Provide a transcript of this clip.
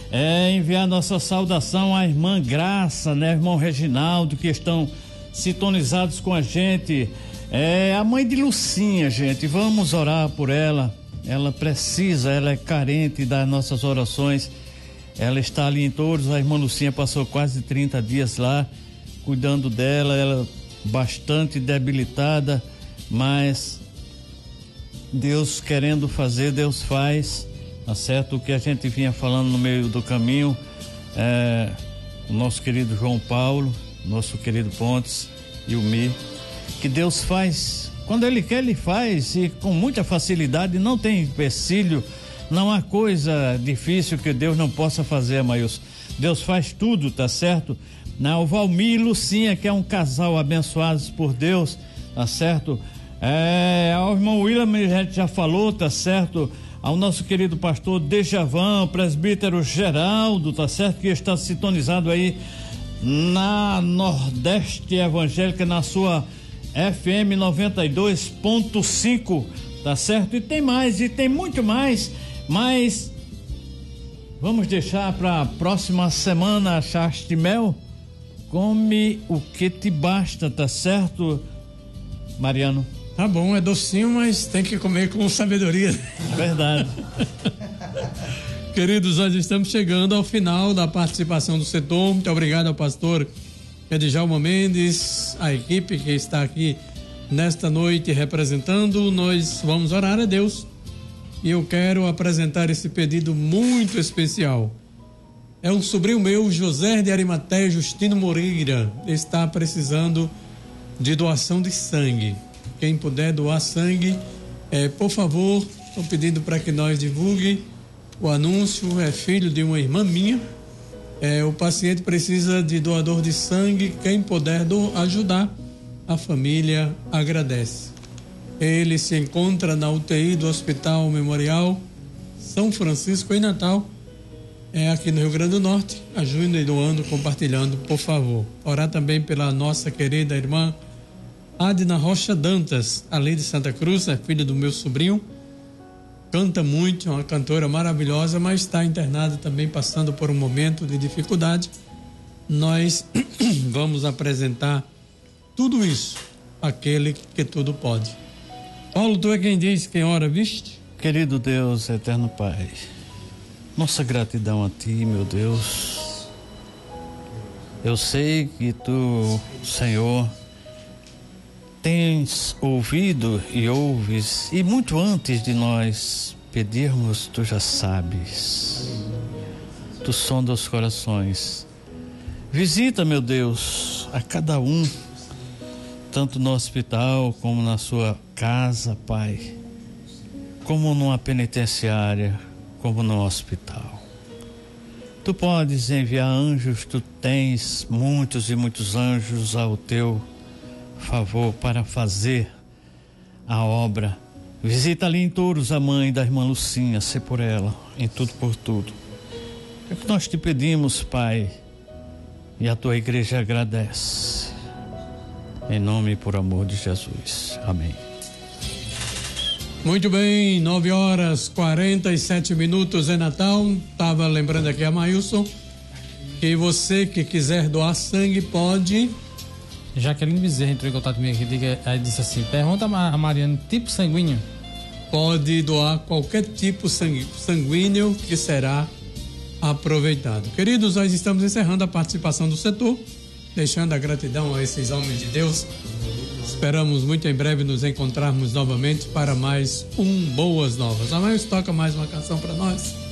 enviar nossa saudação à irmã Graça, né, irmão Reginaldo, que estão sintonizados com a gente. A mãe de Lucinha, gente, vamos orar por ela. Ela precisa, ela é carente das nossas orações. Ela está ali em Touros. A irmã Lucinha passou quase 30 dias lá cuidando dela, ela bastante debilitada, mas Deus querendo fazer, Deus faz, tá certo? O que a gente vinha falando no meio do caminho, o nosso querido João Paulo, nosso querido Pontes e o Mi, que Deus faz, quando Ele quer, Ele faz, e com muita facilidade, não tem empecilho, não há coisa difícil que Deus não possa fazer, Amailson. Deus faz tudo, tá certo? O Valmir e Lucinha, que é um casal abençoados por Deus, tá certo? Ao irmão William, a gente já falou, tá certo? Ao nosso querido pastor Dejavan, presbítero Geraldo, tá certo? Que está sintonizado aí na Nordeste Evangélica, na sua FM 92.5, tá certo? E tem mais, e tem muito mais, mas vamos deixar para a próxima semana, Chaste Mel. Come o que te basta, tá certo, Mariano? Tá bom, é docinho, mas tem que comer com sabedoria. Verdade. Queridos, nós estamos chegando ao final da participação do setor. Muito obrigado ao pastor Edjalma Mendes, a equipe que está aqui nesta noite representando. Nós vamos orar a Deus e eu quero apresentar esse pedido muito especial. É um sobrinho meu, José de Arimateia Justino Moreira, está precisando de doação de sangue. Quem puder doar sangue, por favor, estou pedindo para que nós divulguem o anúncio. É filho de uma irmã minha. O paciente precisa de doador de sangue. Quem puder ajudar, a família agradece. Ele se encontra na UTI do Hospital Memorial São Francisco, em Natal. Aqui no Rio Grande do Norte. Ajude e doando, compartilhando, por favor. Orar também pela nossa querida irmã Adna Rocha Dantas, ali de Santa Cruz, é filha do meu sobrinho. Canta muito, é uma cantora maravilhosa, mas está internada também, passando por um momento de dificuldade. Nós vamos apresentar tudo isso àquele que tudo pode. Paulo, tu é quem diz, quem ora, viste? Querido Deus, eterno Pai, nossa gratidão a Ti, meu Deus. Eu sei que Tu, Senhor, tens ouvido e ouves, e muito antes de nós pedirmos, Tu já sabes. Tu sonda os corações. Visita, meu Deus, a cada um, tanto no hospital como na sua casa, Pai, como numa penitenciária, como no hospital. Tu podes enviar anjos, Tu tens muitos e muitos anjos ao Teu favor para fazer a obra. Visita ali em Touros a mãe da irmã Lucinha, sê por ela, em tudo por tudo. É o que nós te pedimos, Pai, e a Tua igreja agradece. Em nome e por amor de Jesus. Amém. Muito bem, 9h47 é Natal. Tava lembrando aqui a Mailson que você que quiser doar sangue pode. Jaqueline Bezerra entrou em contato comigo aqui, disse assim: pergunta a Mariana, tipo sanguíneo? Pode doar qualquer tipo sanguíneo que será aproveitado. Queridos, nós estamos encerrando a participação do setor, deixando a gratidão a esses homens de Deus. Esperamos muito em breve nos encontrarmos novamente para mais Boas Novas. A Maílson toca mais uma canção para nós.